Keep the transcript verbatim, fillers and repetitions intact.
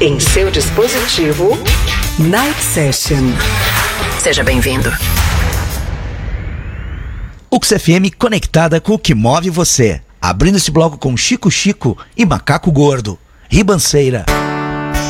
Em seu dispositivo, Night Session. Seja bem-vindo. U X F M conectada com o que move você. Abrindo esse bloco com Chico Chico e Macaco Gordo. Ribanceira.